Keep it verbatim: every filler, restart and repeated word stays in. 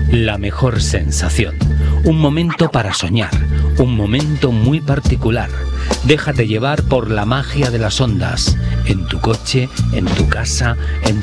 la mejor sensación. Un momento para soñar, un momento muy particular. Déjate llevar por la magia de las ondas, en tu coche, en tu casa, en